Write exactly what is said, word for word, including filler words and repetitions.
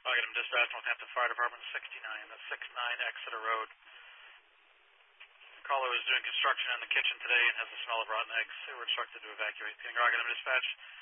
Rockingham Dispatch, Northampton Fire Department, sixty-nine, that's sixty-nine Exeter Road. Caller was doing construction in the kitchen today and has the smell of rotten eggs. They were instructed to evacuate. Rockingham Dispatch,